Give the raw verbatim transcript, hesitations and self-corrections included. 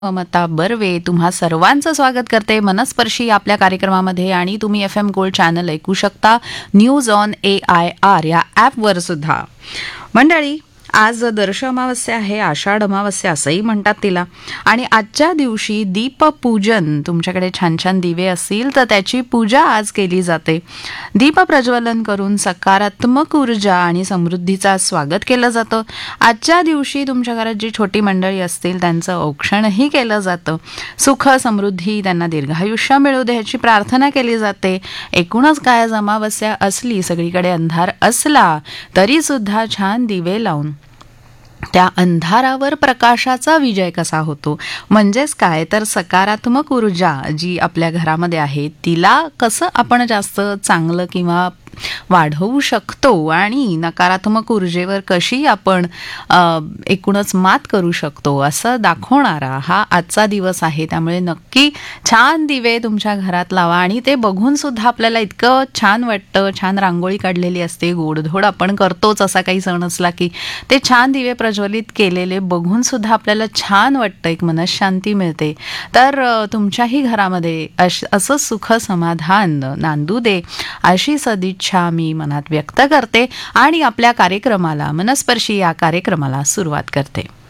ममता बर्वे तुम्हा सर्वांचं स्वागत करते मनस्पर्शी आपल्या कार्यक्रमामध्ये. आणि तुम्ही एफ एम गोल्ड चॅनल ऐकू शकता news on A I R या ॲपवर सुद्धा. मंडळी, आज दर्श अमावस्या आहे, आषाढ अमावस्या असंही म्हणतात तिला. आणि आजच्या दिवशी दीपपूजन, तुमच्याकडे छान छान दिवे असतील तर त्याची पूजा आज केली जाते. दीप प्रज्वलन करून सकारात्मक ऊर्जा आणि समृद्धीचा स्वागत केलं जातं. आजच्या दिवशी तुमच्या घरात जी छोटी मंडळी असतील त्यांचं औक्षणही केलं जातं. सुख समृद्धी, त्यांना दीर्घायुष्य मिळू दे ह्याची प्रार्थना केली जाते. एकूणच काय, आज अमावस्या असली, सगळीकडे अंधार असला तरी सुद्धा छान दिवे लावून त्या अंधारावर प्रकाशाचा विजय कसा होतो, म्हणजेच काय तर सकारात्मक ऊर्जा जी आपल्या घरामध्ये आहे तिला कसं आपण जास्त चांगलं किंवा वाढवू शकतो आणि नकारात्मक ऊर्जेवर कशी आपण एकूणच मात करू शकतो असं दाखवणारा हा आजचा दिवस आहे. त्यामुळे नक्की छान दिवे तुमच्या घरात लावा. आणि ते बघून सुद्धा आपल्याला इतकं छान वाटतं. छान रांगोळी काढलेली असते, गोडधोड आपण करतोच असा काही सण असला की ते छान दिवे प्रज्वलित केलेले बघून सुद्धा आपल्याला छान वाटतं, एक मनशांती मिळते. तर तुमच्याही घरामध्ये अश असं सुख समाधान नांदू दे अशी सदिच्छा मी मनात व्यक्त करते आणि आपल्या कार्यक्रमाला, मनस्पर्शी या कार्यक्रमाला सुरुवात करते.